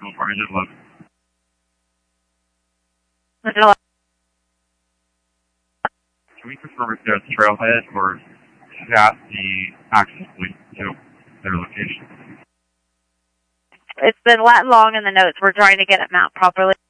California, 11. Can we confirm if they're at Trailhead or at the access point to their location? It's been Latin long in the notes. We're trying to get it mapped properly.